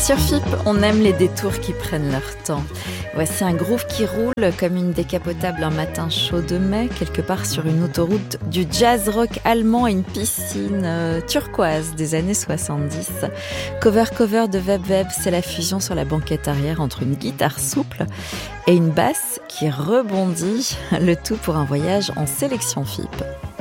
Sur FIP, on aime les détours qui prennent leur temps. Voici un groove qui roule comme une décapotable un matin chaud de mai, quelque part sur une autoroute du jazz rock allemand et une piscine turquoise des années 70. Cover de Web Web, c'est la fusion sur la banquette arrière entre une guitare souple et une basse qui rebondit, le tout pour un voyage en sélection FIP.